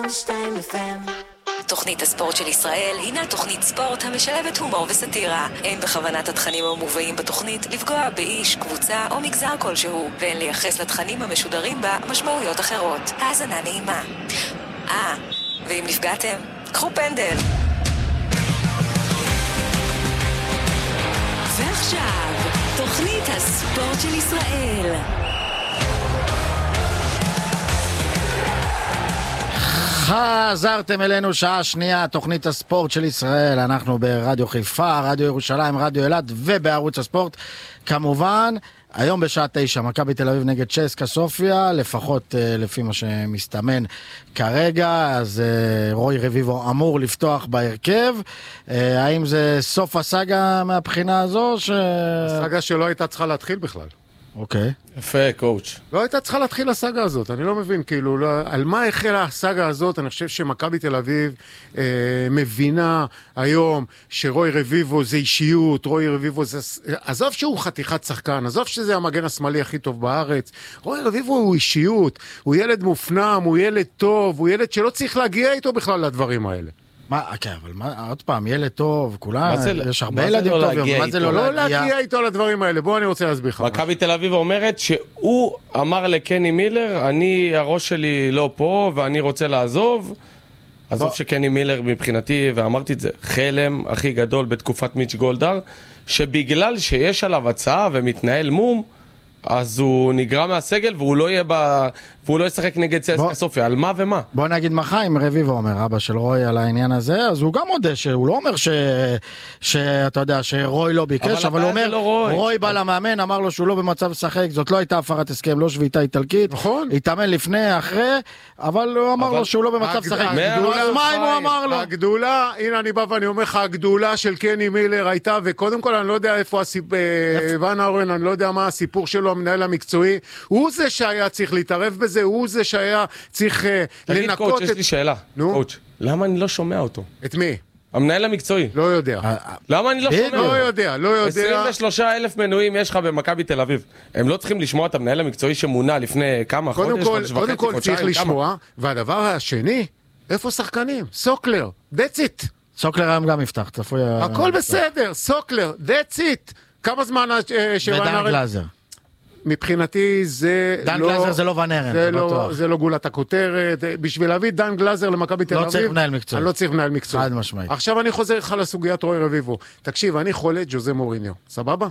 תוכנית הספורט של ישראל הינה תוכנית ספורט המשלבת הומור וסטירה. אין בכוונת התכנים המובאים בתוכנית לפגוע באיש, קבוצה או מגזר כלשהו, ואין לייחס לתכנים המשודרים בה משמעויות אחרות. האזנה נעימה. ואם נפגעתם, קחו פנדל. ועכשיו, תוכנית הספורט של ישראל. חזרתם אלינו שעה שנייה, תוכנית הספורט של ישראל. אנחנו ברדיו חיפה, רדיו ירושלים, רדיו אלעד ובערוץ הספורט. כמובן, היום בשעה 9, מכבי תל אביב נגד צ'סקה סופיה, לפחות לפי מה שמסתמן כרגע, אז רוי רביבו אמור לפתוח בהרכב. האם זה סוף הסאגה מהבחינה הזו? הסאגה שלא הייתה צריכה להתחיל בכלל. אוקיי. יפה, קואוץ'. לא הייתה צריכה להתחיל הסאגה הזאת, אני לא מבין, כאילו, על מה החלה הסאגה הזאת? אני חושב שמכבי תל אביב מבינה היום שרוי רביבו זה אישיות, רוי רביבו זה... עזוב שהוא חתיכת שחקן, עזוב שזה המגן השמאלי הכי טוב בארץ, רוי רביבו הוא אישיות, הוא ילד מופנם, הוא ילד טוב, הוא ילד שלא צריך להגיע איתו בכלל לדברים האלה. כן, אבל עוד פעם, ילד טוב, כולם, יש הרבה ילדים טובים, מה זה לא להגיע איתו לדברים האלה? בוא אני רוצה להסביר לך. מכבי תל אביב אומרת שהוא אמר לקני מילר, הראש שלי לא פה ואני רוצה לעזוב. עזוב שקני מילר מבחינתי, ואמרתי את זה, חלם הכי גדול בתקופת מיץ' גולדהר, שבגלל שיש עליו הצעה ומתנהל מום, אז הוא נגרע מהסגל והוא לא ישחק נגד צסקה סופיה. על מה ומה? בוא נגיד מה חיים רביבו אומר, אבא של רוי, על העניין הזה, אז הוא גם מודה שהוא לא אומר שאתה יודע שרוי לא ביקש, אבל הוא אומר רוי בא למאמן, אמר לו שהוא לא במצב לשחק, זאת לא הייתה הפרת הסכם, לא שביתה איטלקית, התאמן לפני, אחרי, אבל הוא אמר לו שהוא לא במצב לשחק. אז מה אם הוא אמר לו? הגדולה, הנה אני בא ואני אומר לך, הגדולה של קני מילר הייתה, וקודם כל אני לא יודע איפה ון אורן, אני לא יודע מה הסיפור שלו, המנהל המקצועי, הוא זה שהיה צריך להתערב בזה, הוא זה שהיה צריך לנקות את... קוץ', יש לי שאלה. קוץ', למה אני לא שומע אותו? את מי? המנהל המקצועי. לא יודע. למה אני לא שומע? לא יודע. 23,000 מנויים יש לך במכבי תל אביב. הם לא צריכים לשמוע את המנהל המקצועי שמונה לפני כמה חודש, קודם כל צריך לשמוע, והדבר השני, איפה שחקנים? סוקלר, that's it. סוקלר היום גם יפתח, צפוי... הכל בסדר, סוקלר, that's it. כמה זמן ודן גלאזר. מבחינתי זה דן גלאזר זה לא ונרן, זה לא גולת הכותרת. בשביל להביא דן גלאזר למכבי תל אביב, לא צריך מנהל מקצועי. אני לא צריך מנהל מקצועי. חד משמעית. עכשיו אני חוזר לך לסוגיית רוי רביבו. תקשיב, אני חולה ג'וזה מוריניו, סבבה?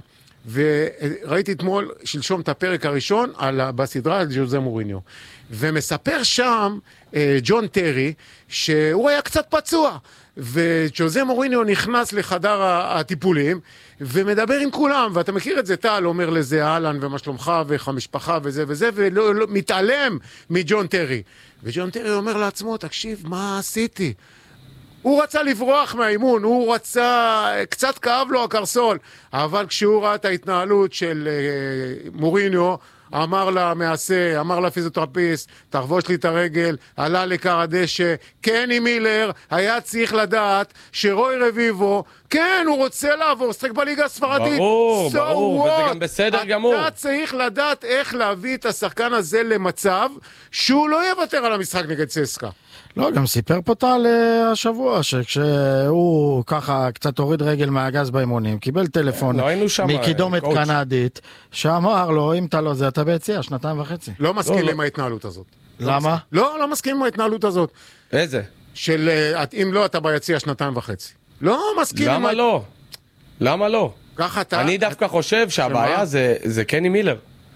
וראיתי אתמול, שלשום את הפרק הראשון בסדרה על ג'וזה מוריניו. ומספר שם ג'ון טרי שהוא היה קצת פצוע. וג'וזה מוריניו נכנס לחדר הטיפולים ומדבר עם כולם, ואתה מכיר את זה, טל אומר לזה אהלן ומה שלומך ואיך המשפחה וזה וזה, ומתעלם מג'ון טרי. וג'ון טרי אומר לעצמו, תקשיב, מה עשיתי? הוא רצה לברוח מהאימון, הוא רצה, קצת כאב לו הקרסול, אבל כשהוא ראה את ההתנהלות של מוריניו, אמר לה מעשה, אמר לה פיזיותרפיסט, תחבוש לי את הרגל, עלה לקר הדשא. קני מילר היה צריך לדעת שרוי רביבו, כן, הוא רוצה לעבור, שחק בליגה הספרדית. ברור, וזה גם בסדר גמור. אתה צריך לדעת איך להביא את השחקן הזה למצב שהוא לא יוותר על המשחק נגד צסקה. לא, גם סיפר פה טל השבוע, שכשהוא ככה קצת הוריד רגל מהגז באימונים, קיבל טלפון מקידומת קנדית, שאמר לו, אם אתה לא זה, אתה ביציאה, 2.5. לא מסכים עם ההתנהלות הזאת. למה? לא מסכים עם ההתנהלות הזאת. איזה? של, אם לא, אתה ביציאה 2.5. לא מסכים עם... למה לא? למה לא? ככה אתה... אני דווקא חושב שהבעיה זה קני מילר.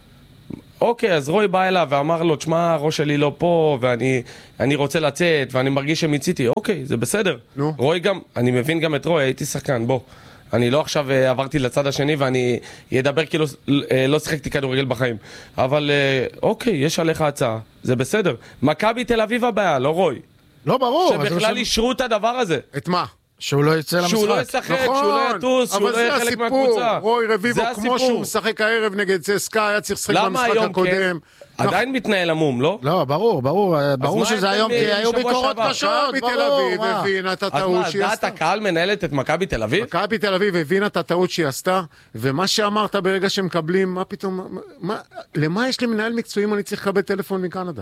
אוקיי, אז רוי בא אליו ואמר לו, תשמע, הראש שלי לא פה, ואני רוצה לצאת, ואני מרגיש שמיציתי. אוקיי, זה בסדר. נו. רוי גם, אני מבין גם את רוי, הייתי שחקן, בוא. אני לא עכשיו עברתי לצד השני, ואני ידבר כאילו לא שיחקתי כדורגל בחיים. אבל אוקיי, יש עליך הצעה, זה בסדר. מכבי תל אביב הבעיה, לא רוי. לא ברור. שבכלל אישרו את הדבר הזה. את מה? שהוא לא יצא למשחק. שהוא לא ישחק, שהוא לא יטוס, שהוא לא יהיה חלק מהקבוצה. רוי רביבו, כמו שהוא משחק הערב נגד צסקה, היה צריך לשחק במשחק הקודם. עדיין מתנהל המום, לא? לא, ברור שזה היום, כי היו ביקורות קשות, מכבי תל אביב הבינה את הטעות שהיא עשתה. דעת הקהל מנהלת את מכבי תל אביב? מכבי תל אביב הבינה את הטעות שהיא עשתה, ומה שאמרת ברגע שמקבלים, מה פתאום, למה יש לי מנהל מקצועי אם אני צריך לקבל טלפון מקנדה?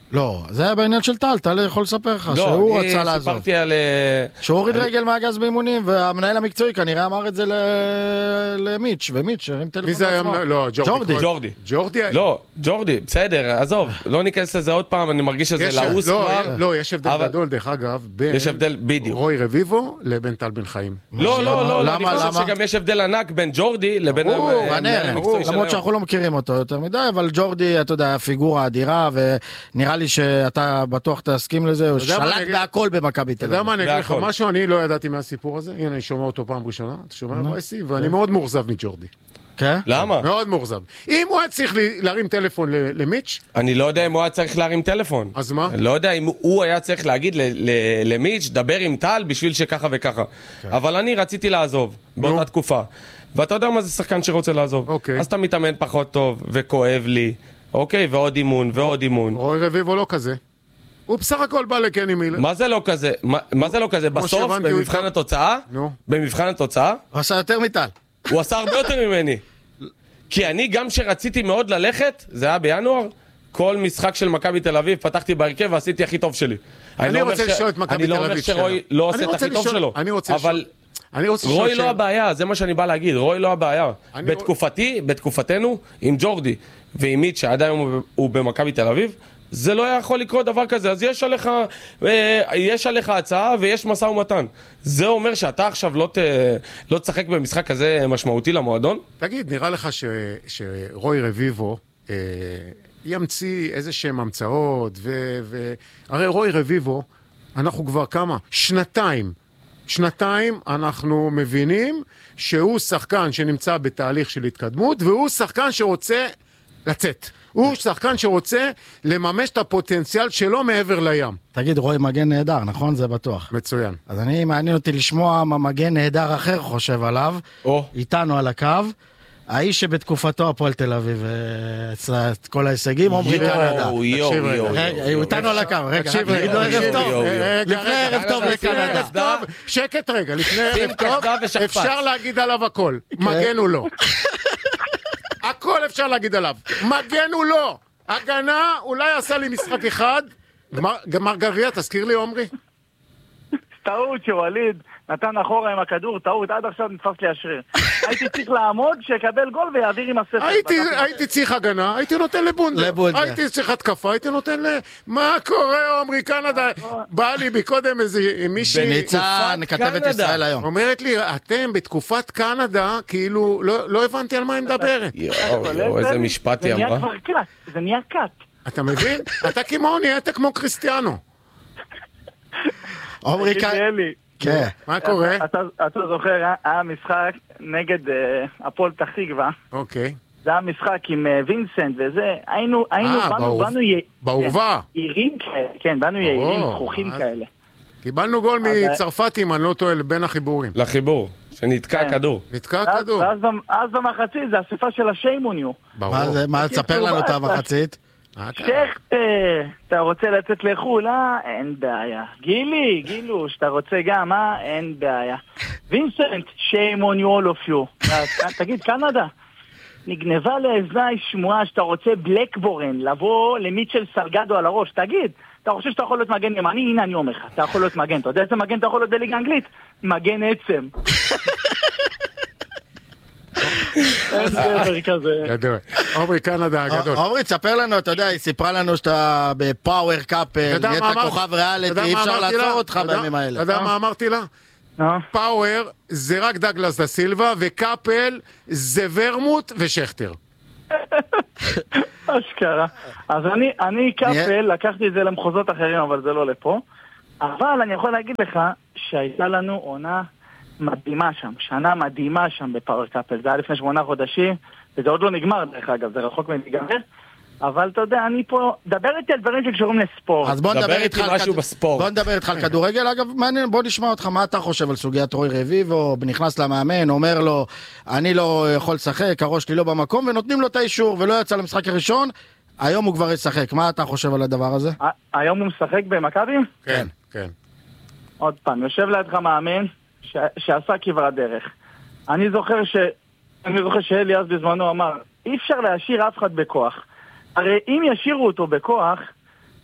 לא, זה היה בעניין של טל, טל יכול לספר לך, שהוא רצה לעזוב. לא, אני סיפרתי על... שהוא הוריד רגל מהגז באימונים, והמנהל המקצועי כנראה אמר את זה למיץ', ומיץ' הרים טלפון. מי זה היה? לא, ג'ורדי. ג'ורדי? לא, ג'ורדי, בסדר, עזוב, לא ניכנס לזה עוד פעם, אני מרגיש שזה לעוס כבר. לא, יש הבדל גדול, דרך אגב, בין רוי רביבו לבין טל בן חיים. לא, אני חושב שגם יש הבדל ענק בין ג'ורדי לבין המנהל המקצועי שלנו. למרות שאנחנו לא מכירים אותו יותר מדי, אבל ג'ורדי, אתה יודע, פיגורה אדירה, ונראה לי שאתה בטוח תסכים לזה, הוא שלט בהכל במכבי תל אביב. אתה יודע מה, אני אגיד לך משהו, אני לא ידעתי מהסיפור הזה, הנה אני שומע אותו פעם ראשונה, אתה שומע וייסי, ואני מאוד מאוכזב מג'ורדי. כן? למה? מאוד מאוכזב. אם הוא היה צריך להרים טלפון למיץ', אני לא יודע אם הוא היה צריך להרים טלפון. אז מה? אני לא יודע אם הוא היה צריך להגיד למיץ', דבר עם טל בשביל שככה וככה. אבל אני רציתי לעזוב באותה תקופה. ואתה יודע מה זה שחקן שרוצה לעזוב. אז אתה מתאמן פחות טוב וכואב לי. אוקיי, ועוד אימון, ועוד אימון. רוי רביבו לא כזה. הוא בסך הכל בא לקני מילר. מה זה לא כזה? מה זה לא כזה? בסוף, במבחן התוצאה, במבחן התוצאה, הוא עשה יותר מטל. הוא עשה הרבה יותר ממני. כי אני גם שרציתי מאוד ללכת, זה היה בינואר, כל משחק של מכבי תל אביב, פתחתי בהרכב ועשיתי הכי טוב שלי. אני רוצה לשאול את מכבי תל אביב. אני לא אומר שרוי לא עושה את הכי טוב שלו. אבל רוי לא הבעיה, זה מה שאני בא להגיד, רוי לא הבעיה. בתקופתנו, עם ג'ורדי ועם מיץ' שעדיין הוא במכבי תל אביב, זה לא יכול לקרות דבר כזה, אז יש עליך הצעה ויש משא ומתן. זה אומר שאתה עכשיו לא תשחק במשחק כזה משמעותי למועדון? תגיד, נראה לך שרוי רביבו ימציא איזה שהם המצאות, הרי רוי רביבו, אנחנו כבר כמה? שנתיים אנחנו מבינים שהוא שחקן שנמצא בתהליך של התקדמות, והוא שחקן שרוצה לצאת. הוא שחקן שרוצה לממש את הפוטנציאל שלו מעבר לים. תגיד, רוי מגן נהדר, נכון? זה בטוח. מצוין. אז מעניין אותי לשמוע מה מגן נהדר אחר חושב עליו. איתנו על הקו. האיש שבתקופתו הפועל תל אביב עשה את כל ההישגים, עומרי קנדה. הוא איתנו על הקו, רגע, נגיד לו ערב טוב. לפני ערב טוב לקנדה. שקט רגע, לפני ערב טוב, אפשר להגיד עליו הכל. מגן הוא לא. הכל אפשר להגיד עליו. מגן הוא לא. הגנה אולי עשה לי משחק אחד. גמר גביע, תזכיר לי עומרי. טעות שווליד נתן אחורה עם הכדור, טעות, עד עכשיו נתפס לי השריר. הייתי צריך לעמוד, שיקבל גול ויעביר עם הספר. הייתי צריך הגנה, הייתי נותן לבונדר. הייתי צריך התקפה, הייי נותן מה קורה, עומרי קנדה? בא לי מקודם איזה מישהי... בניצן, כתבת ישראל היום. אומרת לי, אתם בתקופת קנדה, כאילו, לא הבנתי על מה היא מדברת. איזה משפט היא אמרה. זה נהיה קאט. אתה מבין? אתה כמוני, אתה כמו קריסטיאנו. עומרי כן. מה קורה? אתה זוכר, היה משחק נגד הפועל פתח תקווה. אוקיי. זה היה משחק עם וינסנט וזה, באנו בעורבה. יעירים כאלה, כן, באנו יעירים, זכוכים כאלה. קיבלנו גול מצרפתים, אני לא טועה, בין החיבורים. לחיבור, שנתקע הכדור. נתקע הכדור. אז במחצית, זה אספה של השיימוניו. מה, תספר לנו את המחצית? שכטר, אתה רוצה לצאת לחול, אין בעיה. גילו, שאתה רוצה גם, אין בעיה. וינסנט, shame on all of you. תגיד, קנדה, נגנבה לאזני שמועה שאתה רוצה בלקבורן, לבוא למיטשל סלגדו על הראש, תגיד, אתה חושב שאתה יכול להיות מגן ימני? הנה אני אומר לך, אתה יכול להיות מגן. אתה יודע איזה מגן אתה יכול להיות בליגה אנגלית? מגן עצם. אין דבר כזה. גדול. עומרי קנדה הגדול. עומרי, תספר לנו, אתה יודע, היא סיפרה לנו שאתה בפאוור קאפ, נהיית כוכב ריאליטי, אי אפשר לעצור אותך בימים האלה. אתה יודע מה אמרתי לה? פאוור זה רק דגלס דה סילבה, וקאפל זה ורמוט ושכטר. אשכרה. אז אני קאפל, לקחתי את זה למחוזות אחרים, אבל זה לא לפה. אבל אני יכול להגיד לך שהייתה לנו עונה מדהימה שם, שנה מדהימה שם בפאוור קאפל. זה היה לפני 8 חודשים, וזה עוד לא נגמר דרך אגב, זה רחוק מלהיגמר. אבל אתה יודע, אני פה, דבר איתי על דברים שקשורים לספורט. אז בוא נדבר איתך על משהו בספורט. בוא נדבר איתך על כדורגל. אגב, מעניין, בוא נשמע אותך, מה אתה חושב על סוגיית רוי רביבו, נכנס למאמן, אומר לו, אני לא יכול לשחק, הראש שלי לא במקום, ונותנים לו את האישור, ולא יצא למשחק הראשון, היום הוא כבר ישחק. מה אתה חושב על הדבר הזה? היום הוא משחק במכבי? כן, כן. עוד פעם, יושב לידך מאמן שעשה כברת דרך. אני זוכר שאלי אז בזמנו אמר, אי אפשר להשאיר אף אחד בכוח. הרי אם ישירו אותו בכוח,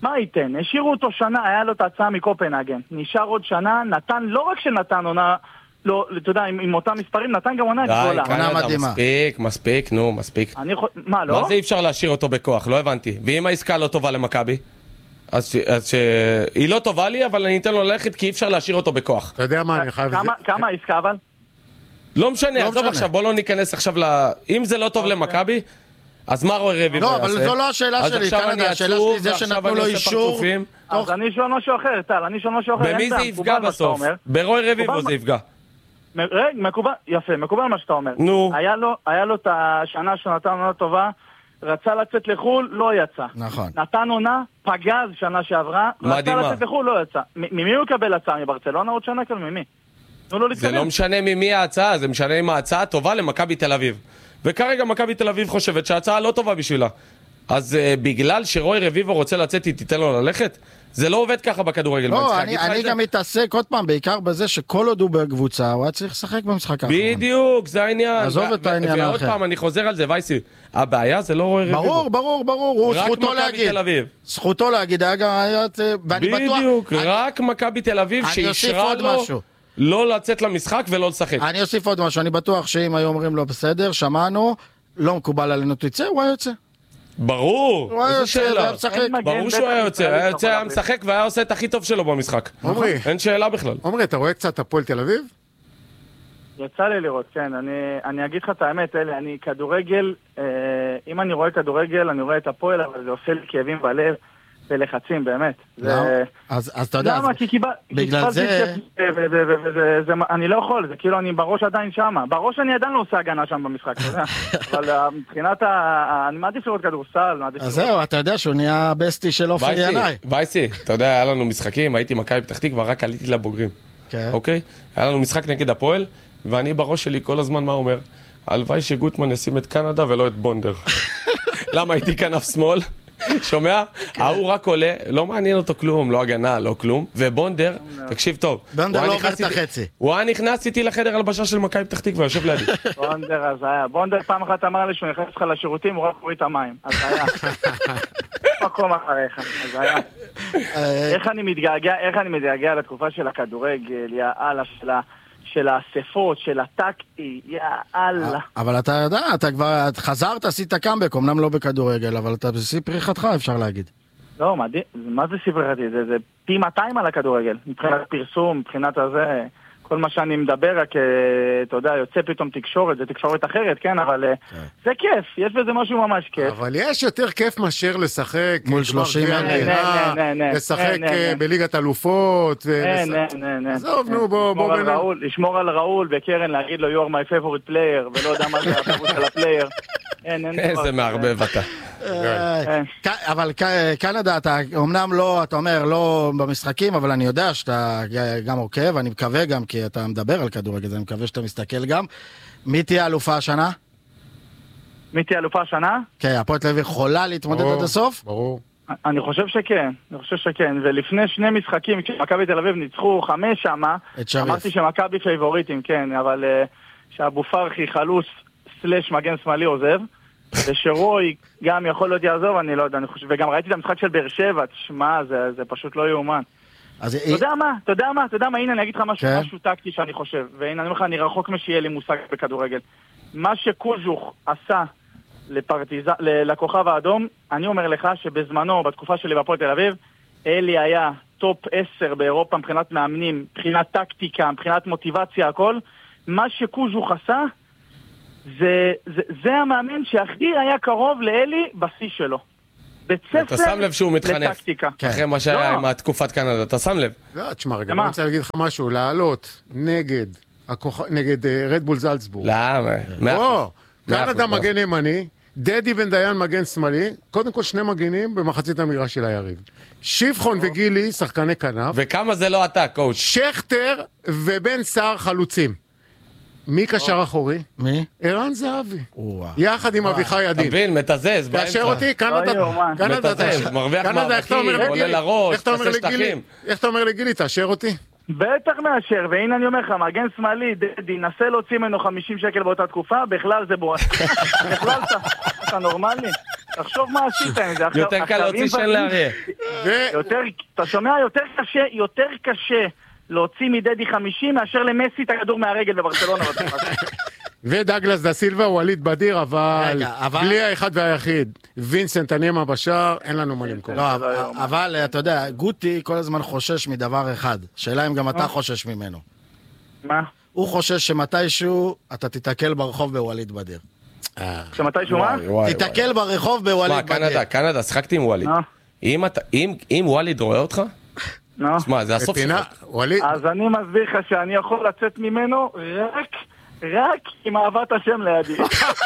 מה ייתן? השאירו אותו שנה, היה לו את ההצעה מקופנהגן. נשאר עוד שנה, נתן, לא רק שנתן עונה, לא, אתה יודע, עם אותם מספרים, נתן גם עונה גדולה. מספיק, נו, מספיק. מה, לא? מה זה אי אפשר להשאיר אותו בכוח? לא הבנתי. ואם העסקה לא טובה למכבי? אז היא לא טובה לי, אבל אני אתן לו ללכת כי אי אפשר להשאיר אותו בכוח. אתה יודע מה, אני חייב... כמה העסקה אבל? לא משנה, עזוב עכשיו, בוא לא ניכנס עכשיו אם זה לא טוב למכבי, אז מה רוי רביבו יעשה? לא, אבל זו לא השאלה שלי, קנדה, השאלה שלי זה שנתנו לו אישור. אז אני שואל משהו אחר, טל, אני שואל משהו אחר. במי זה יפגע בסוף? ברוי רביבו זה יפגע. מקובל, יפה, מקובל מה שאתה אומר. נו. היה לו את השנה שנתן עונה טובה, רצה לצאת לחול, לא יצא. נכון. נתן עונה, פגז שנה שעברה, רצה לצאת לחול, לא יצא. ממי הוא יקבל הצעה? מברצלונה עוד שנה כאלה? ממי? זה לא משנה ממי ההצעה, זה משנה אם ההצעה טובה למכבי תל אביב. וכרגע מכבי תל אביב חושבת שההצעה לא טובה בשבילה. אז בגלל שרוי רביבו רוצה לצאת, היא תיתן לו ללכת? זה לא עובד ככה בכדורגל. לא, אני גם מתעסק עוד פעם, בעיקר בזה שכל עוד הוא בקבוצה, הוא היה צריך לשחק במשחק האחרון. בדיוק, זה העניין. עזוב את העניין האחר. ועוד פעם, אני חוזר על זה, וייסי, הבעיה זה לא רוי רביבו. ברור, הוא זכותו להגיד. זכותו להגיד, ואני בטוח... בדיוק, רק מכבי תל אביב שאישרה לו לא לצאת למשחק ולא לשחק. אני אוסיף עוד משהו, אני בטוח שאם היו אומרים לו בסדר, שמענו, לא מקובל עלינו תצא, הוא היה יוצא. ברור, איזה שאלה. ברור שהוא היה יוצא, היה משחק והיה עושה את הכי טוב שלו במשחק. אין שאלה בכלל. עומרי, אתה רואה קצת הפועל תל אביב? יצא לי לראות, כן. אני אגיד לך את האמת, אלי, אני כדורגל, אם אני רואה כדורגל, אני רואה את הפועל, אבל זה עושה לי כאבים בלב ולחצים, באמת. אז אתה יודע, למה? כי בגלל זה... אני לא יכול, זה כאילו אני בראש עדיין שמה. בראש אני עדיין לא עושה הגנה שם במשחק, אתה יודע. אבל מבחינת אני מעדיף לראות כדורסל, אז זהו, אתה יודע שהוא נהיה בסטי של אופן ינאי. וייסי, אתה יודע, היה לנו משחקים, הייתי מכבי פתח תקווה, רק עליתי לבוגרים. אוקיי? היה לנו משחק נגד הפועל, ואני בראש שלי כל הזמן מה אומר? הלוואי שגוטמן ישים את קנדה ולא את בונדר. למה הייתי כנף שמאל? שומע? ההוא רק עולה, לא מעניין אותו כלום, לא הגנה, לא כלום. ובונדר, תקשיב טוב. בונדר לא עובר את החצי. הוא היה נכנס איתי לחדר הלבשה של מכבי פתח תקווה, יושב לידי. בונדר אז היה. בונדר פעם אחת אמר לי שהוא נכנס לך לשירותים, הוא רק הוריד את המים. אז היה. מקום אחריך. אז היה. איך אני מתגעגע לתקופה של הכדורגל, יאללה של האספות, של הטקטי, יאללה. אבל אתה יודע, אתה כבר חזרת, עשית קאמבק, אמנם לא בכדורגל, אבל אתה בשיא פריחתך, אפשר להגיד. לא, מה זה שיא פריחתי? זה פי 200 על הכדורגל, מבחינת פרסום, מבחינת הזה, כל מה שאני מדבר, רק, אתה יודע, יוצא פתאום תקשורת, זה תקשורת אחרת, כן, אבל זה כיף, יש בזה משהו ממש כיף. אבל יש יותר כיף מאשר לשחק מול 30 לשחק בליגת אלופות. עזוב, נו, בוא. לשמור על ראול וקרן, להגיד לו, you are my favorite player, ולא יודע מה זה הפרוט של הפלייר. איזה מערבב אתה. אבל קנדה, אתה אומנם לא, אתה אומר, לא במשחקים, אבל אני יודע שאתה גם עוקב, אני מקווה גם, כי אתה מדבר על כדורגל, אני מקווה שאתה מסתכל גם. מי תהיה אלופה השנה? מי תהיה אלופה השנה? כן, הפועל תל אביב יכולה להתמודד עד הסוף? ברור. אני חושב שכן, ולפני שני משחקים, כשמכבי תל אביב ניצחו 5 שמה, אמרתי שמכבי פייבוריטים, כן, אבל שאבו פרחי חלוץ סלש מגן שמאלי עוזב, ושרוי גם יכול להיות יעזוב, אני לא יודע, וגם ראיתי את המשחק של באר שבע, תשמע, זה פשוט לא יאומן. אתה יודע מה, הנה אני אגיד לך משהו טקטי שאני חושב, והנה אני אומר לך, אני רחוק משיהיה לי מושג בכדורגל. מה שקוז'וך עשה לכוכב האדום, אני אומר לך שבזמנו, בתקופה שלי בהפועל תל אביב, אלי היה טופ 10 באירופה מבחינת מאמנים, מבחינת טקטיקה, מבחינת מוטיבציה, הכל. מה שקוז'וך עשה, זה המאמן שהכי היה קרוב לאלי בשיא שלו. בית ספר אתה שם לב שהוא מתחנף אחרי מה שהיה עם התקופת קנדה, אתה שם לב? לא, תשמע רגע, אני רוצה להגיד לך משהו, לעלות נגד רדבול זלצבורג. לא, קנדה מגן ימני, דדי בן דיין מגן שמאלי, קודם כל 2 מגנים במחצית המגרש של היריב. שבחון וגילי, שחקני כנף. וכמה זה לא אתה, קואוץ'? שכטר ובן סער חלוצים. מי קשר אחורי? מי? ערן זהבי. יחד עם אביחי ידין. תבין, מתזז. תאשר אותי, מתזז, מרוויח מערכים, עולה לראש, תעשה שטחים. איך אתה אומר לגילי, תאשר אותי? בטח מאשר, והנה אני אומר לך, מגן שמאלי, דדי, נסה להוציא ממנו 50 שקל באותה תקופה, בכלל זה בועט. בכלל אתה נורמלי? תחשוב מה עשית עם זה. יותר קל להוציא שן לאריה. אתה שומע? יותר קשה להוציא מדדי 50 מאשר למסי את הכדור מהרגל בברצלונה. ודגלס דה סילבה, ווליד בדיר, אבל בלי האחד והיחיד. וינסנט הנימה בשער, אין לנו מה למכור. לא, אבל אתה יודע, גוטי כל הזמן חושש מדבר אחד. שאלה אם גם אתה חושש ממנו. מה? הוא חושש שמתישהו אתה תתקל ברחוב בווליד בדיר. שמתישהו מה? תתקל ברחוב בווליד בדיר. קנדה, שחקתי עם ווליד. אם ווליד רואה אותך, שמע, זה הסוף שלך. אז אני מסביר לך שאני יכול לצאת ממנו רק עם אהבת השם לידי.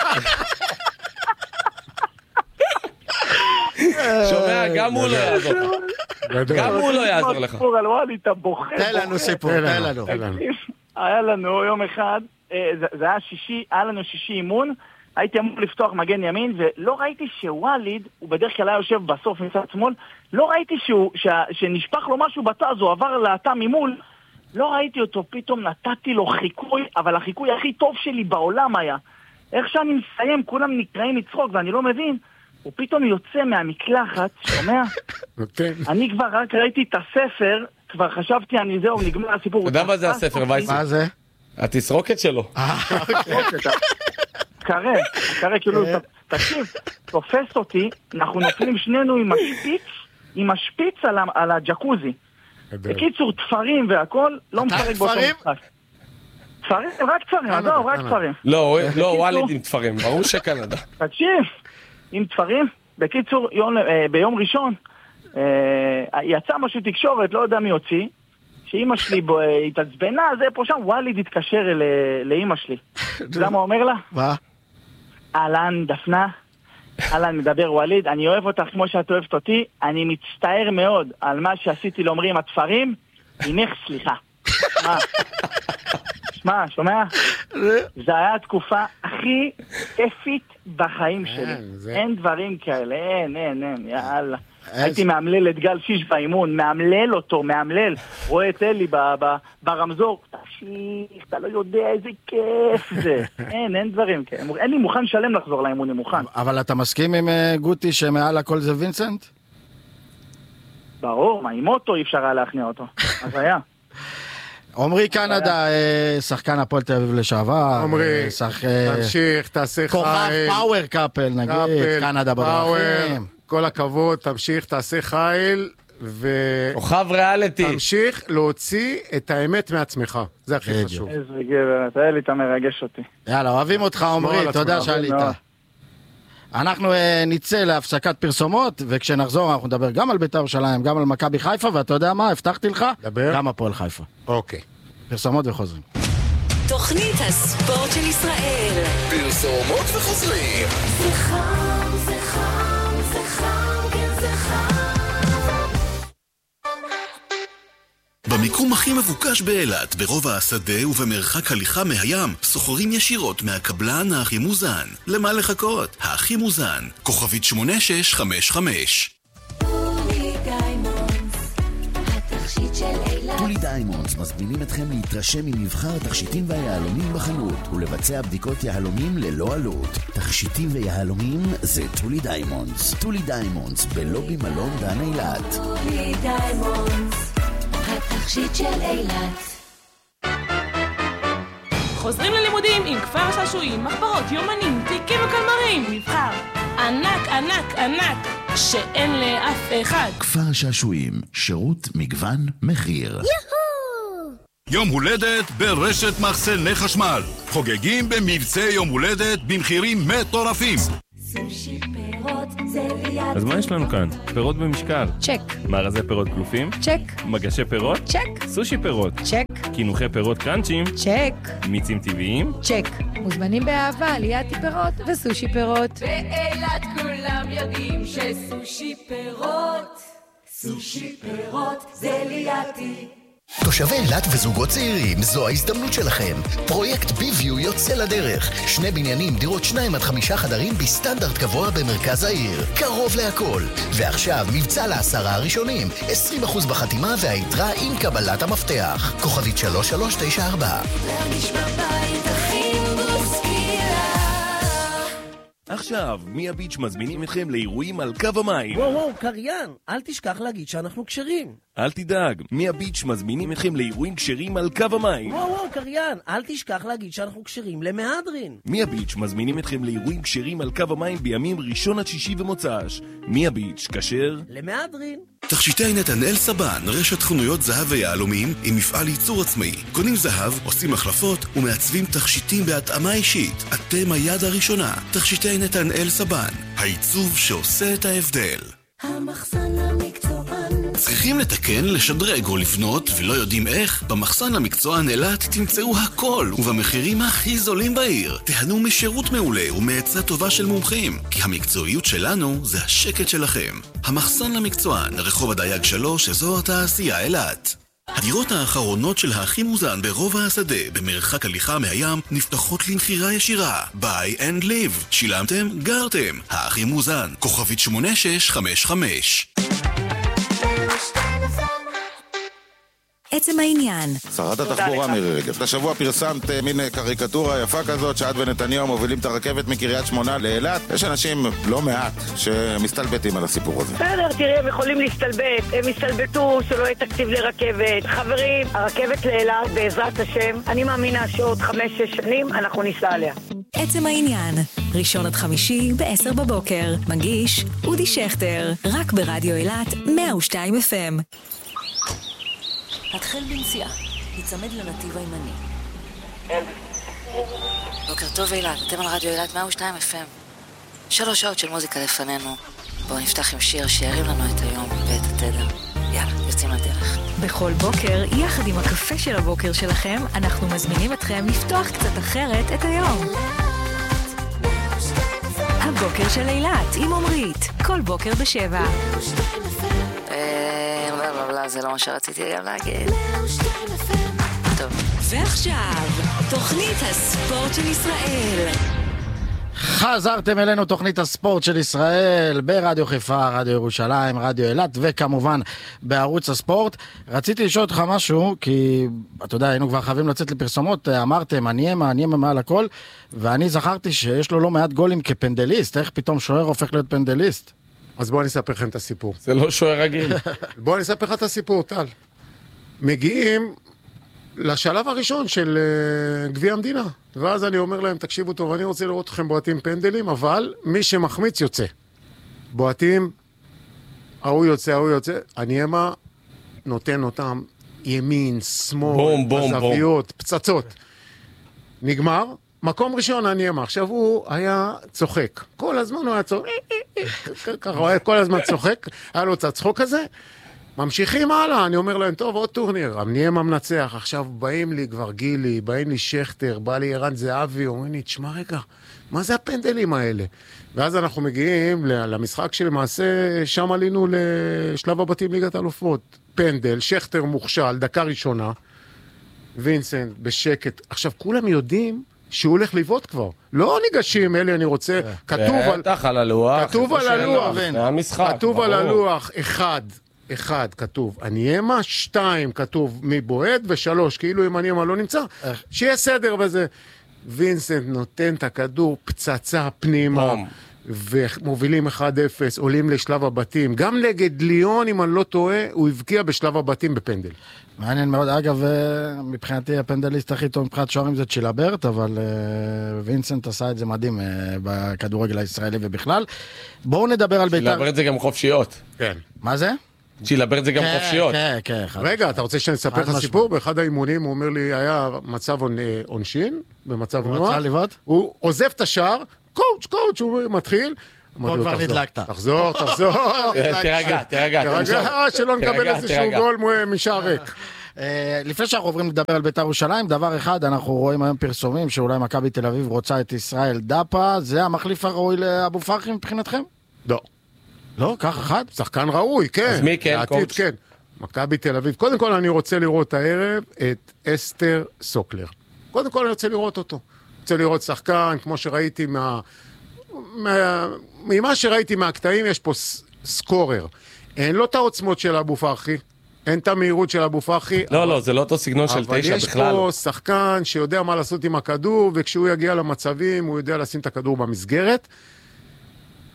שומע, גם הוא לא יעזור לך. גם הוא לא יעזור לך. אתה בוחר. תן לנו סיפור, תן לנו. היה לנו יום אחד, זה היה שישי, היה לנו שישי אימון, הייתי אמור לפתוח מגן ימין, ולא ראיתי שווליד, הוא בדרך כלל היה יושב בסוף מצד שמאל, לא ראיתי שנשפך לו משהו בתא, אז הוא עבר לאטה ממול, לא ראיתי אותו, פתאום נתתי לו חיקוי, אבל החיקוי הכי טוב שלי בעולם היה. איך שאני מסיים, כולם נקראים מצחוק, ואני לא מבין, הוא פתאום יוצא מהמקלחת, שומע? אני כבר רק ראיתי את הספר, כבר חשבתי, אני זהו, נגמר הסיפור. אתה יודע מה זה הספר, וייסי? מה זה? התסרוקת שלו. קרה, כאילו, תקשיב, תופס אותי, אנחנו נופלים שנינו עם השפיץ על הג'קוזי. בקיצור, תפרים והכל, לא מפרק באותו משחק. תפרים? רק תפרים, עזוב, רק תפרים. לא, ווליד עם תפרים, ברור שקנדה. תקשיב, עם תפרים, בקיצור, ביום ראשון, יצא משהו תקשורת, לא יודע מי הוציא, שאמא שלי התעצבנה, זה פה שם, ווליד התקשר לאמא שלי. למה הוא אומר לה? מה? אהלן, דפנה, אהלן, מדבר ווליד, אני אוהב אותך כמו שאת אוהבת אותי, אני מצטער מאוד על מה שעשיתי לאומרי עם התפרים, הנך סליחה. שמע, שומע? זה היה התקופה הכי כיפית בחיים שלי. אין דברים כאלה, אין, יאללה. הייתי מאמלל את גל שיש באימון, מאמלל אותו, רואה את אלי ברמזור, תמשיך, אתה לא יודע איזה כיף זה. אין דברים כאלה. אין לי מוכן שלם לחזור לאימון, אני מוכן. אבל אתה מסכים עם גוטי שמעל הכל זה וינסנט? ברור, מה, עם אוטו אי אפשר היה להכניע אותו. אז היה. עומרי קנדה, שחקן הפועל תל אביב לשעבר. עומרי, תמשיך, תעשה חייל. כוכב פאוור קאפל, נגיד, קנדה בדרכים. כל הכבוד, תמשיך, תעשה חייל, כוכב ריאליטי. תמשיך להוציא את האמת מעצמך. זה הכי חשוב. איזה גבר, אתה אלי, אתה מרגש אותי. יאללה, אוהבים אותך עומרי, תודה שעלית. אנחנו נצא להפסקת פרסומות, וכשנחזור אנחנו נדבר גם על בית"ר ירושלים, גם על מכבי חיפה, ואתה יודע מה? הבטחתי לך, גם הפועל חיפה. אוקיי. פרסומות וחוזרים. תוכנית הספורט של ישראל. פרסומות וחוזרים. זה חם, זה חם, זה חם, כן זה חם. במיקום הכי מבוקש באילת, ברובע השדה ובמרחק הליכה מהים, סוחרים ישירות מהקבלן הכי מוזן. למה לחכות? הכי מוזן. כוכבית 8655. טולי דיימונדס מזמינים אתכם להתרשם ממבחר התכשיטים והיהלומים בחנות ולבצע בדיקות יהלומים ללא עלות. תכשיטים ויהלומים זה טולי דיימונדס. טולי דיימונדס בלובי מלון דן אילת. טולי דיימונדס, התכשיט של אילת. חוזרים ללימודים עם כפר שעשועים, מחברות, יומנים, תיקים וקלמרים. מבחר ענק, ענק, ענק, שאין לאף אחד. כפר שעשועים, שירות, מגוון, מחיר. יום הולדת ברשת מחסני חשמל. חוגגים במבצע יום הולדת במחירים מטורפים. סושי פירות זה ליד. אז מה יש לנו כאן? פירות במשקל. צ'ק. מארזי פירות כלופים. צ'ק. מגשי פירות. צ'ק. סושי פירות. צ'ק. קינוחי פירות קראנצ'ים. צ'ק. מיצים טבעיים. צ'ק. מוזמנים באהבה ליד פירות וסושי פירות. באילת כולם יודעים שסושי פירות, סושי פירות זה לידי. תושבי אילת וזוגות צעירים, זו ההזדמנות שלכם. פרויקט ביוויו יוצא לדרך. 2 בניינים, דירות 2 עד 5 חדרים בסטנדרט גבוה במרכז העיר. קרוב להכל. ועכשיו מבצע ל10 הראשונים. 20% בחתימה והיתרה עם קבלת המפתח. כוכבית 3394. להרגיש בבית הכי בוסקילה. ועכשיו, מי הביץ' מזמינים אתכם לאירועים על קו המים. וואו, קריין, אל תשכח להגיד שאנחנו כשרים. אל תדאג, מי הביץ' מזמינים אתכם לאירועים כשרים על קו המים. וואו, קריין, אל תשכח להגיד שאנחנו כשרים למהדרין. מי הביץ' מזמינים אתכם לאירועים כשרים על קו המים בימים ראשון עד שישי ומוצ"ש. מי הביץ' כשר? למהדרין. תכשיטי נתנאל סבן, רשת חנויות זהב ויהלומים עם מפעל ייצור עצמאי. קונים זהב, עושים החלפות ומעצבים תכשיטים בהתאמה אישית. אתם היד הראשונה. תכשיטי נתנאל סבן, העיצוב שעושה את ההבדל. המחסן למקצוען. צריכים לתקן, לשדרג או לבנות ולא יודעים איך? במחסן למקצוען אילת תמצאו הכל ובמחירים הכי זולים בעיר. תהנו משירות מעולה ומעצה טובה של מומחים, כי המקצועיות שלנו זה השקט שלכם. המחסן למקצוען, רחוב הדייג 3, אזור התעשייה אילת. הדירות האחרונות של האחי מוזן ברובע השדה, במרחק הליכה מהים, נפתחות למכירה ישירה. Buy and live. שילמתם? גרתם. האחי מוזן, כוכבית 8655. עצם העניין. שרת התחבורה מירי רגב. השבוע פרסמת מין קריקטורה יפה כזאת שאת ונתניהו מובילים את הרכבת מקריית שמונה לאילת. יש אנשים לא מעט שמסתלבטים על הסיפור הזה. בסדר, תראה, הם יכולים להסתלבט. הם הסתלבטו שלא יהיה תקציב לרכבת. חברים, הרכבת לאילת בעזרת השם, אני מאמינה שעוד 5-6 שנים אנחנו ניסע עליה. עצם העניין. ראשון עד חמישי ב-10 בבוקר. מגיש אודי שכטר. רק ברדיו אילת 102 FM. התחל בנסיעה, להיצמד לנתיב הימני. בוקר טוב אילת, אתם על רדיו אילת 102 FM. 3 שעות של מוזיקה לפנינו. בואו נפתח עם שיר שירים לנו את היום ואת התדר. יאללה, יוצאים לדרך. בכל בוקר, יחד עם הקפה של הבוקר שלכם, אנחנו מזמינים אתכם לפתוח קצת אחרת את היום. הבוקר של אילת עם עומרית, כל בוקר ב7. זה לא מה שרציתי גם להגיד. טוב. ועכשיו, תוכנית הספורט של ישראל. חזרתם אלינו, תוכנית הספורט של ישראל ברדיו חיפה, רדיו ירושלים, רדיו אילת וכמובן בערוץ הספורט. רציתי לשאול אותך משהו, כי אתה יודע, היינו כבר חייבים לצאת לפרסומות, אמרתם עניימה מעל הכל, ואני זכרתי שיש לו לא מעט גולים כפנדליסט. איך פתאום שוער הופך להיות פנדליסט? אז בואו אני אספר לכם את הסיפור. זה לא שוער רגיל. בואו אני אספר לך את הסיפור, טל. מגיעים לשלב הראשון של גביע המדינה. ואז אני אומר להם, תקשיבו טוב, אני רוצה לראות אתכם בועטים פנדלים, אבל מי שמחמיץ יוצא. בועטים, ההוא יוצא. עניימה נותן אותם ימין, שמאל, זוויות, פצצות. נגמר. מקום ראשון עניימה. עכשיו הוא היה צוחק. כל הזמן הוא היה צוחק. ככה הוא היה כל הזמן צוחק. היה לו קצת צחוק כזה. ממשיכים הלאה. אני אומר להם, טוב, עוד טורניר. עניימה מנצח. עכשיו באים לי כבר גילי, באים לי שכטר, בא לי ערן זהבי. אומרים לי, תשמע רגע, מה זה הפנדלים האלה? ואז אנחנו מגיעים למשחק שלמעשה שם עלינו לשלב הבתים ליגת אלופות. פנדל, שכטר מוכשל, דקה ראשונה. וינסנט בשקט. עכשיו כולם יודעים שהוא הולך לבעוט כבר. לא ניגשים, אלי, אני רוצה, על הלוח. כתוב על הלוח, 1 כתוב עניימה, 2 כתוב מי בועט, ו3 כאילו אם עניימה לא נמצא, שיהיה סדר בזה. וינסנט נותן את הכדור פצצה פנימה, ומובילים 1-0, עולים לשלב הבתים. גם נגד ליון, אם אני לא טועה, הוא הבקיע בשלב הבתים בפנדל. מעניין מאוד. אגב, מבחינתי הפנדליסט הכי טוב מבחינת שוערים זה צ'ילברט, אבל וינסנט עשה את זה מדהים בכדורגל הישראלי ובכלל. בואו נדבר על בית"ר. צ'ילברט זה גם חופשיות. כן. מה זה? צ'ילברט זה גם חופשיות. כן. רגע, אתה רוצה שאני אספר לך סיפור? באחד האימונים הוא אומר לי, היה מצב עונשין, במצב נוח. הוא עוזב את השער, קואוץ', הוא מתחיל. פה כבר נדלקת. תחזור. תרגע. שלא נקבל איזשהו גול משער ריק. לפני שאנחנו עוברים לדבר על בית"ר ירושלים, דבר אחד, אנחנו רואים היום פרסומים שאולי מכבי תל אביב רוצה את ישראל דאפה, זה המחליף הראוי לאבו פרחי מבחינתכם? לא. לא? כך אחד? שחקן ראוי, כן. אז מי כן, קואוץ'? כן. מכבי תל אביב. קודם כל אני רוצה לראות הערב את אסתר סוקלר. קודם כל אני רוצה לראות אותו. רוצה לראות שחקן, כמו שראיתי ממה שראיתי מהקטעים, יש פה סקורר. אין לו את העוצמות של אבו פרחי, אין את המהירות של אבו פרחי. לא, זה לא אותו סגנון של 9 בכלל. אבל יש פה שחקן שיודע מה לעשות עם הכדור, וכשהוא יגיע למצבים, הוא יודע לשים את הכדור במסגרת.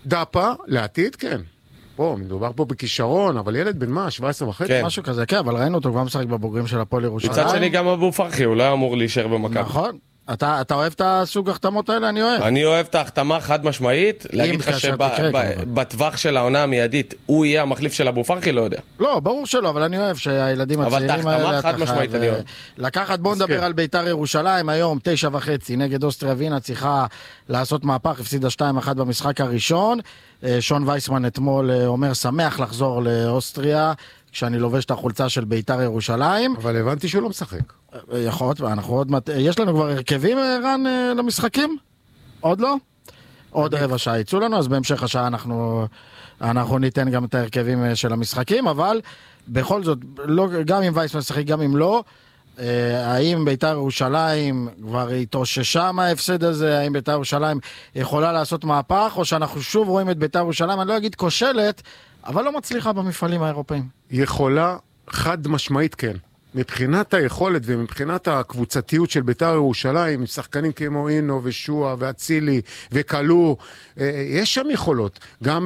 דאפה, לעתיד, כן. פה, מדובר פה בכישרון, אבל ילד בן מה, 17.5? כן. משהו כזה, כן, אבל ראינו אותו כבר משחק בבוגרים של הפועל ירושלים. מצד שני גם אבו פרחי, הוא לא אמור להישאר במכבי. נכון. אתה אוהב את הסוג החתמות האלה? אני אוהב. אני אוהב את ההחתמה חד משמעית, להגיד לך שבטווח של העונה המיידית הוא יהיה המחליף של אבו פרחי, לא יודע. לא, ברור שלא, אבל אני אוהב שהילדים הצעירים האלה... אבל את ההחתמה חד משמעית אני אוהב. לקחת, בוא נדבר על ביתר ירושלים, היום 9:30 נגד אוסטריה ווינה, צריכה לעשות מהפך, הפסידה 2-1 במשחק הראשון. שון וייסמן אתמול אומר, שמח לחזור לאוסטריה, כשאני לובש את החולצה של ביתר ירושלים. אבל הבנתי שהוא לא משחק. יכול להיות, אנחנו עוד מעט... יש לנו כבר הרכבים, רן, למשחקים? עוד לא? עוד רבע שעה יצאו לנו, אז בהמשך השעה אנחנו ניתן גם את ההרכבים של המשחקים, אבל בכל זאת, לא, גם אם וייס משחק, גם אם לא, האם ביתר ירושלים כבר התאוששה מההפסד הזה, האם ביתר ירושלים יכולה לעשות מהפך, או שאנחנו שוב רואים את ביתר ירושלים, אני לא אגיד כושלת, אבל לא מצליחה במפעלים האירופאים. יכולה חד משמעית כן. מבחינת היכולת ומבחינת הקבוצתיות של ביתר ירושלים, עם שחקנים כמו אינו ושועה ואצילי וקלו, יש שם יכולות. גם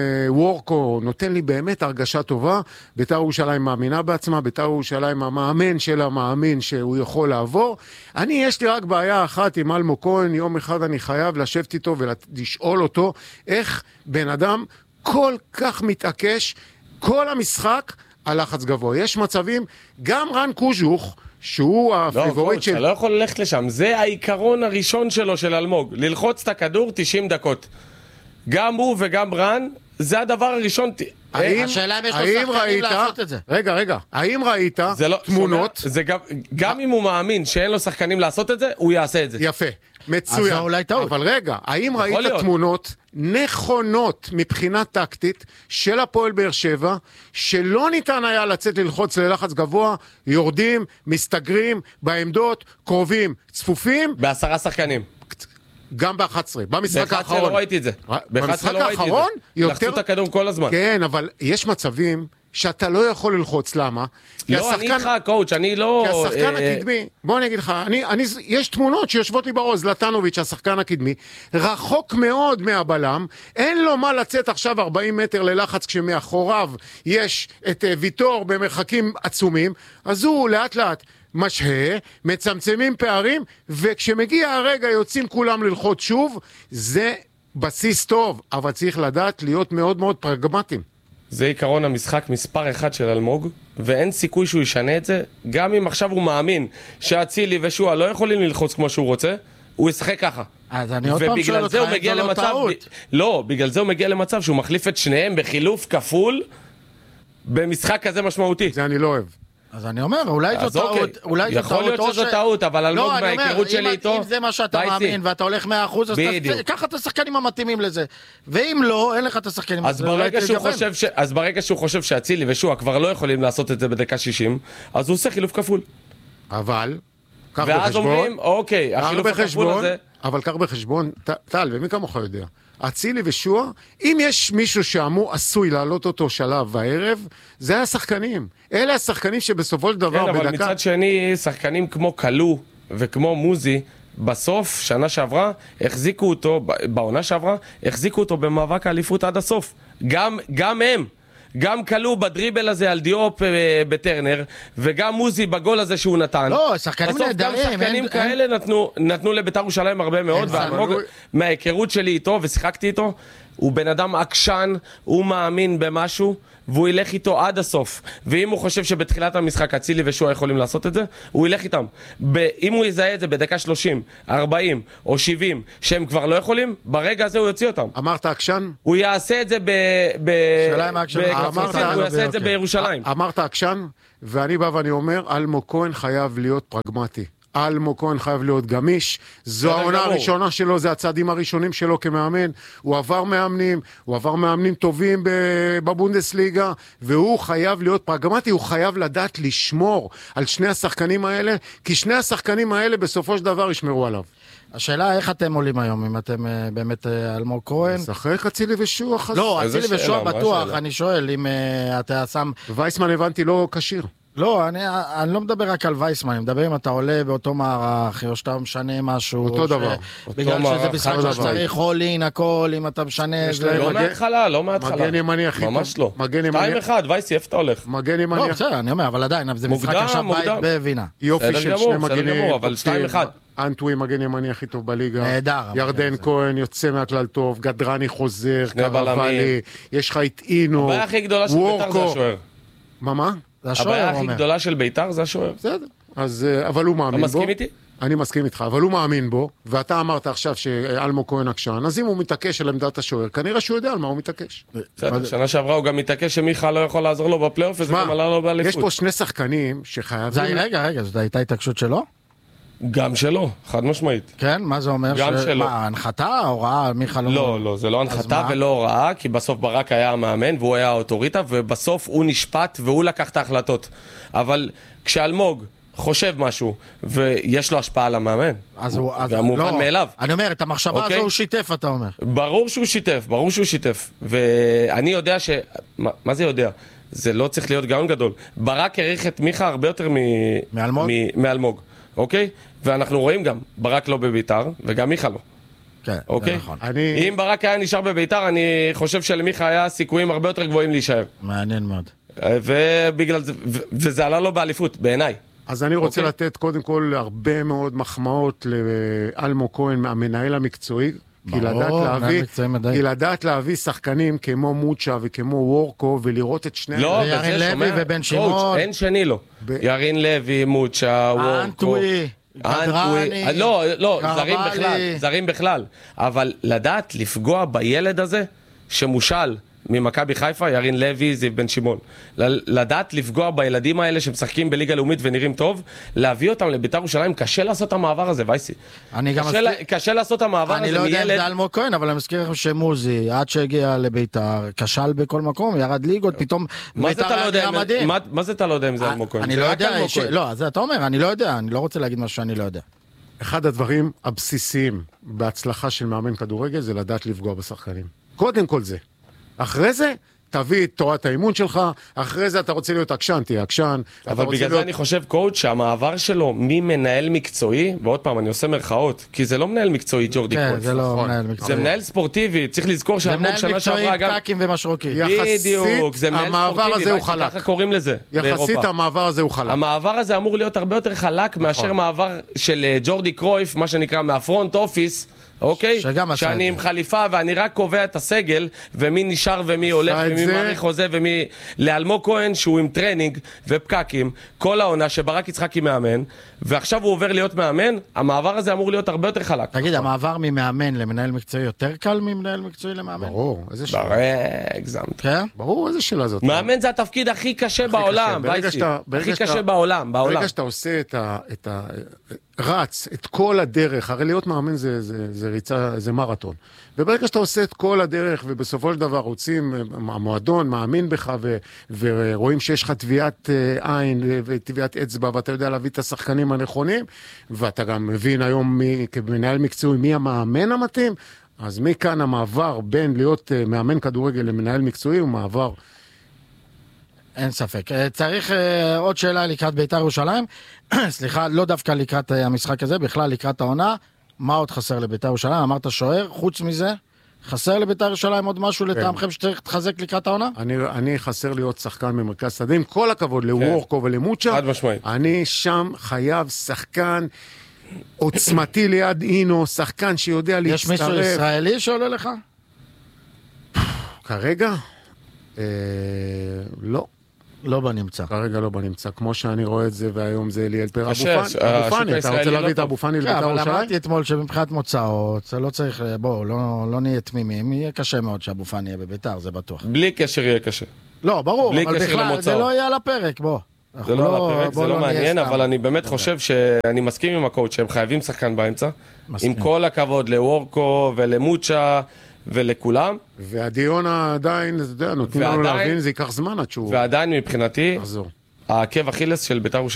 וורקו נותן לי באמת הרגשה טובה. ביתר ירושלים מאמינה בעצמה, ביתר ירושלים המאמן שלה מאמין שהוא יכול לעבור. יש לי רק בעיה אחת עם אלמו כהן, יום אחד אני חייב לשבת איתו ולשאול אותו איך בן אדם כל כך מתעקש כל המשחק על לחץ גבוה. יש מצבים, גם רן קוז'וך, שהוא הפיבוריט של... אתה לא יכול ללכת לשם, זה העיקרון הראשון שלו, של אלמוג, ללחוץ את הכדור 90 דקות. גם הוא וגם רן, זה הדבר הראשון... השאלה אם יש לו שחקנים לעשות את זה. רגע, האם ראית תמונות... גם אם הוא מאמין שאין לו שחקנים לעשות את זה, הוא יעשה את זה. יפה, מצוין. אבל רגע, האם ראית תמונות נכונות מבחינה טקטית של הפועל באר שבע, שלא ניתן היה לצאת ללחוץ ללחץ גבוה, יורדים, מסתגרים, בעמדות, קרובים, צפופים? ב10 שחקנים. גם ב-11, במשחק האחרון. ב-11 לא ראיתי את זה. במשחק האחרון? לחצו את הכדור כל הזמן. כן, אבל יש מצבים שאתה לא יכול ללחוץ, למה? לא, אני איתך, קואוץ', אני לא... כי השחקן הקדמי, בוא אני אגיד לך, יש תמונות שיושבות לי בראש, זלטנוביץ', השחקן הקדמי, רחוק מאוד מהבלם, אין לו מה לצאת עכשיו 40 מטר ללחץ, כשמאחוריו יש את ויטור במרחקים עצומים, אז הוא לאט לאט משהה, מצמצמים פערים, וכשמגיע הרגע יוצאים כולם ללחוץ שוב, זה בסיס טוב, אבל צריך לדעת להיות מאוד מאוד פרגמטיים. זה עיקרון המשחק מספר 1 של אלמוג, ואין סיכוי שהוא ישנה את זה, גם אם עכשיו הוא מאמין שאצילי ושועה לא יכולים ללחוץ כמו שהוא רוצה, הוא ישחק ככה. אז אני עוד פעם שואל אותך, זה לא טעות. לא, בגלל זה הוא מגיע למצב שהוא מחליף את שניהם בחילוף כפול, במשחק כזה משמעותי. זה אני לא אוהב. אז אני אומר, אולי זו טעות. יכול להיות שזו טעות, אבל אלמוג מההיכרות שלי איתו... אם זה מה שאתה מאמין ואתה הולך 100%, אז קח את השחקנים המתאימים לזה. ואם לא, אין לך את השחקנים. אז ברגע שהוא חושב שאצילי ושועה כבר לא יכולים לעשות את זה בדקה 60, אז הוא עושה חילוף כפול. אבל, קח בחשבון... ואז אומרים, אוקיי, החילוף הכפול הזה... אבל קח בחשבון, טל, ומי כמוך יודע? אצילי ושועה, אם יש מישהו שאמור עשוי לעלות אותו שלב בערב, זה השחקנים. אלה השחקנים שבסופו של דבר כן, אבל מצד שני, שחקנים כמו קלו וכמו מוזי, בסוף, שנה שעברה, החזיקו אותו, בעונה שעברה, החזיקו אותו במאבק האליפות עד הסוף. גם הם. גם קלו בדריבל הזה על דיופ בטרנר, וגם מוזי בגול הזה שהוא נתן. לא, שחקנים נהדרים. בסוף גם שחקנים כאלה נתנו לביתר ירושלים הרבה מאוד, מההיכרות שלי איתו ושיחקתי איתו, הוא בן אדם עקשן, הוא מאמין במשהו, והוא ילך איתו עד הסוף. ואם הוא חושב שבתחילת המשחק אצילי ושועה יכולים לעשות את זה, הוא ילך איתם. אם הוא יזהה את זה בדקה 30, 40 או 70, שהם כבר לא יכולים, ברגע הזה הוא יוציא אותם. אמרת עקשן? הוא יעשה את זה הוא יעשה את זה בירושלים. אמרת עקשן, ואני בא ואני אומר, אלמו כהן חייב להיות פרגמטי. אלמו כהן חייב להיות גמיש, זו העונה הראשונה שלו, זה הצעדים הראשונים שלו כמאמן, הוא עבר מאמנים טובים בבונדסליגה, והוא חייב להיות פרגמטי, הוא חייב לדעת לשמור על שני השחקנים האלה, כי שני השחקנים האלה בסופו של דבר ישמרו עליו. השאלה איך אתם עולים היום, אם אתם באמת אלמוג כהן? משחק אצילי ושועה. לא, אצילי ושועה בטוח, אני שואל אם אתה שם... וייסמן הבנתי לא קשיר. לא, אני לא מדבר רק על וייסמן, אני מדבר אם אתה עולה באותו מערך, או שאתה משנה משהו. אותו דבר. בגלל שזה משחק שצריך הולין, הכל, אם אתה משנה... לא מההתחלה, לא מההתחלה. מגן ימני הכי טוב. ממש לא. 2-1, וייסי, איפה אתה הולך? מגן ימני... לא, בסדר, אני אומר, אבל עדיין, זה משחק עכשיו בית בווינה. יופי של שני מגנים. אבל 2-1. אנטווי מגן ימני הכי טוב בליגה. נהדר. ירדן כהן יוצא מהכלל טוב, גדרני חוזר, קרבלי, יש לך את אינו, הבעיה הכי גדולה של בית"ר זה השוער. מה? הבעיה הכי גדולה של בית"ר זה השוער. בסדר. אז, אבל הוא מאמין בו. אתה מסכים איתי? אני מסכים איתך, אבל הוא מאמין בו, ואתה אמרת עכשיו שאלמו כהן עקשן, אז אם הוא מתעקש על עמדת השוער, כנראה שהוא יודע על מה הוא מתעקש. שנה שעברה הוא גם מתעקש שמיכה לא יכול לעזור לו בפלייאוף, וזה גם עלה לו באליפות. יש פה שני שחקנים שחייבים... רגע, זאת הייתה התעקשות שלו? גם שלו, חד משמעית. כן, מה זה אומר? גם שלו. מה, הנחתה, הוראה, מיכה לא... לא, זה לא הנחתה ולא הוראה, כי בסוף ברק היה המאמן והוא היה האוטוריטה, ובסוף הוא נשפט והוא לקח את ההחלטות. אבל כשאלמוג חושב משהו, ויש לו השפעה על המאמן, והמובן מאליו. אני אומר, את המחשבה הזו הוא שיתף, אתה אומר. ברור שהוא שיתף. ואני יודע מה זה יודע? זה לא צריך להיות גאון גדול. ברק העריך את מיכה הרבה יותר מאלמוג. אוקיי? ואנחנו רואים גם, ברק לא בביתר, וגם מיכה לא. כן, אוקיי? זה נכון. אם ברק היה נשאר בביתר, אני חושב שלמיכה היה סיכויים הרבה יותר גבוהים להישאר. מעניין מאוד. ובגלל זה, וזה עלה לו באליפות, בעיניי. אז אני רוצה לתת קודם כל הרבה מאוד מחמאות לאלמו כהן, המנהל המקצועי, כי לדעת להביא שחקנים כמו מוצ'ה וכמו וורקו ולראות את שניהם. לא, ירין לוי ובן שמעון. אין שני לו. ירין לוי, מוצ'ה, וורקו. אנטוי, גדרני. לא, זרים בכלל. אבל לדעת לפגוע בילד הזה שמושל ממכבי חיפה, ירין לוי, זיו בן שמעון. לדעת לפגוע בילדים האלה שמשחקים בליגה לאומית ונראים טוב, להביא אותם לבית"ר ירושלים, קשה לעשות את המעבר הזה, וייסי. קשה לעשות את המעבר הזה מילד. אני לא יודע אם זה אלמוג כהן, אבל אני מזכיר לכם שמוזי, עד שהגיע לבית"ר, כשל בכל מקום, ירד ליגות, פתאום בית"ר היה מדהים. מה זה אתה לא יודע אם זה אלמוג כהן? אני לא יודע, לא, אז אתה אומר, אני לא יודע, אני לא רוצה להגיד משהו שאני לא יודע. אחד הדברים הבסיסיים בהצלחה של מאמן כדורגל זה לדעת לפגוע בשחקנים. קודם כל זה. אחרי זה, תביא את תורת האימון שלך, אחרי זה אתה רוצה להיות עקשן, תהיה עקשן. אבל בגלל זה אני חושב, קואוץ', שהמעבר שלו ממנהל מקצועי, ועוד פעם, אני עושה מרכאות, כי זה לא מנהל מקצועי, ג'ורדי קרויף. כן, זה לא מנהל מקצועי. זה מנהל ספורטיבי, צריך לזכור שהמוג שנה שעברה גם... זה מנהל מקצועי, פקקים ומשרוקים. בדיוק, זה מנהל ספורטיבי, ככה קוראים לזה, יחסית המעבר הזה הוא חלק. המעבר הזה אמור להיות הרבה יותר חלק מאשר מעבר של ג'ורדי קרויף, מה שנקרא מהפרונט אופיס, אוקיי? שאני עם חליפה ואני רק קובע את הסגל ומי נשאר ומי הולך ומי מעריך חוזה ומי... לאלמוג כהן שהוא עם טרנינג ופקקים כל העונה שברק יצחקי מאמן ועכשיו הוא עובר להיות מאמן, המעבר הזה אמור להיות הרבה יותר חלק. תגיד, המעבר ממאמן למנהל מקצועי יותר קל ממנהל מקצועי למאמן? ברור, איזה שאלה. הגזמת. כן? ברור, איזה שאלה זאת. מאמן זה התפקיד הכי קשה בעולם, הכי קשה בעולם. ברגע שאתה עושה את רץ את כל הדרך, הרי להיות מאמן זה ריצה, זה מרתון. וברגע שאתה עושה את כל הדרך, ובסופו של דבר רוצים, המועדון מאמין בך, ורואים שיש לך טביעת עין וטביעת אצבע, ואתה יודע להביא את השחקנים הנכונים, ואתה גם מבין היום כמנהל מקצועי מי המאמן המתאים, אז מכאן המעבר בין להיות מאמן כדורגל למנהל מקצועי הוא מעבר. אין ספק. צריך עוד שאלה לקראת בית"ר ירושלים. סליחה, לא דווקא לקראת המשחק הזה, בכלל לקראת העונה. מה עוד חסר לבית"ר ירושלים? אמרת שוער, חוץ מזה, חסר לבית"ר ירושלים עוד משהו לטעמכם שצריך להתחזק לקראת העונה? אני חסר להיות שחקן במרכז שדה, עם כל הכבוד לוורקו ולמוצ'ה. חד משמעית. אני שם חייב שחקן עוצמתי ליד אינו, שחקן שיודע להצטרף. יש מישהו ישראלי שעולה לך? כרגע? לא. לא בנמצא. כרגע לא בנמצא, כמו שאני רואה את זה, והיום זה אליאל פר אבו פאני, אתה רוצה להביא את אבו פאני לבית"ר ירושלים? אבל אמרתי אתמול שמבחינת מוצאות, זה לא צריך, בואו, לא נהיה תמימים, יהיה קשה מאוד שאבו פאני יהיה בבית"ר, זה בטוח. בלי קשר יהיה קשה. לא, ברור, אבל בכלל זה לא יהיה על הפרק, בוא. זה לא על הפרק, זה לא מעניין, אבל אני באמת חושב שאני מסכים עם הקואוץ' שהם חייבים שחקן באמצע, עם כל הכבוד לוורקו ולמוצ'ה, ולכולם. והדיון עדיין, אתה יודע, נותנים לנו להבין, זה ייקח זמן עד שהוא... ועדיין מבחינתי, העקב אכילס של בית"ר ירושלים.